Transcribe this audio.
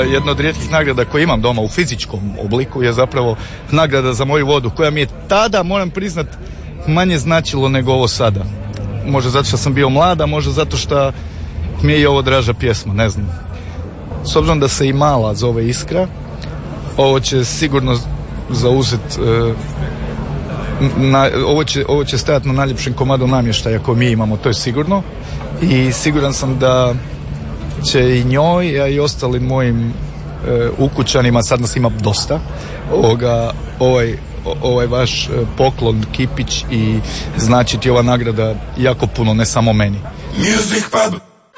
jedna od rijetkih nagrada koje imam doma u fizičkom obliku je zapravo nagrada za moju vodu, koja mi je tada, moram priznat, manje značilo nego ovo sada. Možda zato što sam bio mlada, možda zato što mi je i ovo draža pjesma, ne znam. S obzirom da se i mala zove Iskra, ovo će sigurno zauzeti ovo će stajati na najljepšem komadu namještaja koji mi imamo, to je sigurno, i siguran sam da će i njoj, a i ostalim mojim ukućanima, sad nas ima dosta, ovaj vaš poklon, kipić, i znači ti ova nagrada jako puno, ne samo meni. Music Pub.